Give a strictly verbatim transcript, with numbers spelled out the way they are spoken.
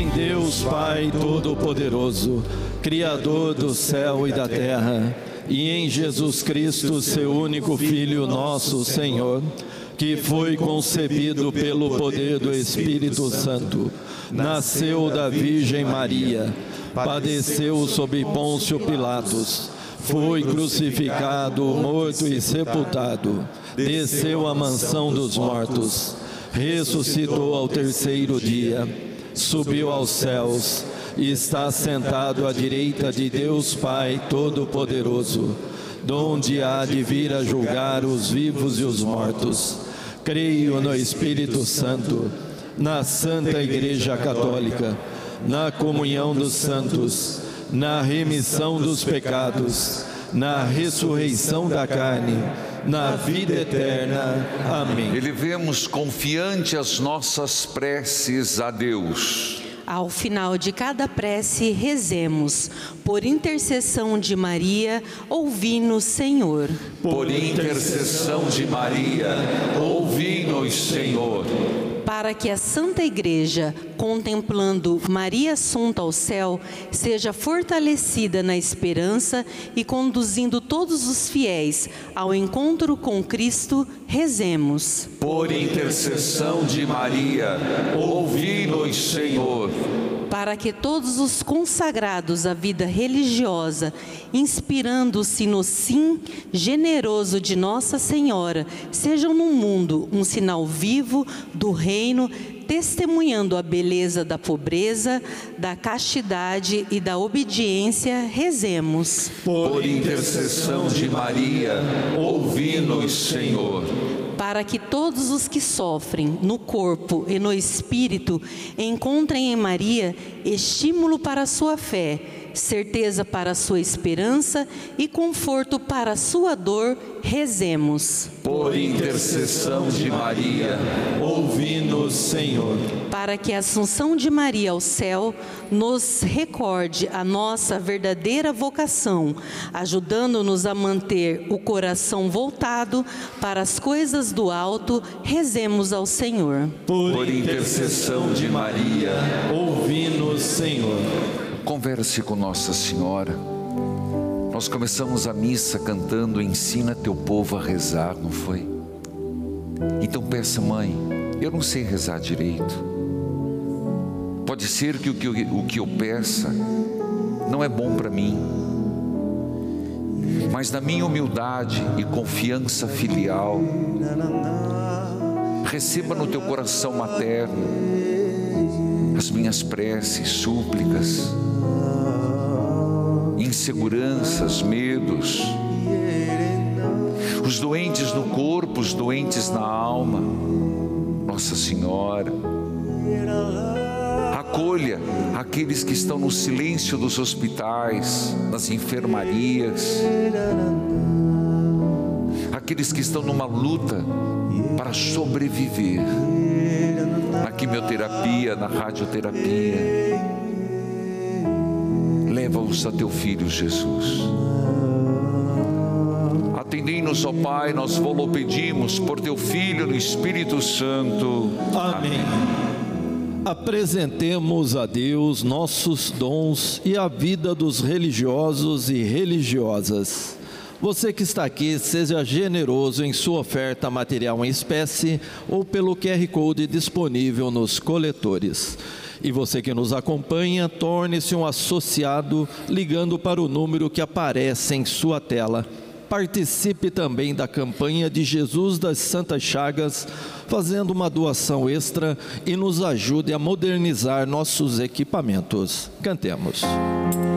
em Deus Pai Todo-Poderoso, Criador do céu e da terra, e em Jesus Cristo, seu único Filho, nosso Senhor, que foi concebido pelo poder do Espírito Santo, nasceu da Virgem Maria, padeceu sob Pôncio Pilatos, foi crucificado, morto e sepultado, desceu à mansão dos mortos, ressuscitou ao terceiro dia, subiu aos céus e está sentado à direita de Deus Pai Todo-Poderoso, donde há de vir a julgar os vivos e os mortos. Creio no Espírito Santo, na Santa Igreja Católica, na comunhão dos santos, na remissão dos pecados, na ressurreição da carne, na vida eterna. Amém. Elevemos confiante as nossas preces a Deus. Ao final de cada prece, rezemos: por intercessão de Maria, ouvi-nos, Senhor. Por intercessão de Maria, ouvi-nos, Senhor. Para que a Santa Igreja, contemplando Maria assunta ao céu, seja fortalecida na esperança e conduzindo todos os fiéis ao encontro com Cristo, rezemos. Por intercessão de Maria, ouvi-nos, Senhor. Para que todos os consagrados à vida religiosa, inspirando-se no sim generoso de Nossa Senhora, sejam no mundo um sinal vivo do reino, testemunhando a beleza da pobreza, da castidade e da obediência, rezemos. Por intercessão de Maria, ouvi-nos, Senhor. Para que todos os que sofrem no corpo e no espírito encontrem em Maria estímulo para a sua fé, certeza para a sua esperança e conforto para a sua dor, rezemos. Por intercessão de Maria, ouvi-nos, Senhor. Para que a Assunção de Maria ao céu nos recorde a nossa verdadeira vocação, ajudando-nos a manter o coração voltado para as coisas do alto, rezemos ao Senhor. Por intercessão de Maria, ouvi-nos, Senhor. Converse com Nossa Senhora. Nós começamos a missa cantando Ensina teu povo a rezar, não foi? Então peça: mãe, eu não sei rezar direito. Pode ser que o que eu, o que eu peça não é bom para mim, mas na minha humildade e confiança filial, receba no teu coração materno as minhas preces, súplicas, inseguranças, medos, os doentes no corpo, os doentes na alma. Nossa Senhora, acolha aqueles que estão no silêncio dos hospitais, nas enfermarias, aqueles que estão numa luta para sobreviver, na quimioterapia, na radioterapia. Leva-os a teu Filho Jesus. Atendei-nos, ó Pai, nós vos pedimos por teu Filho no Espírito Santo. Amém. Apresentemos a Deus nossos dons e a vida dos religiosos e religiosas. Você que está aqui, seja generoso em sua oferta material em espécie ou pelo Q R Code disponível nos coletores. E você que nos acompanha, torne-se um associado ligando para o número que aparece em sua tela. Participe também da campanha de Jesus das Santas Chagas, fazendo uma doação extra e nos ajude a modernizar nossos equipamentos. Cantemos.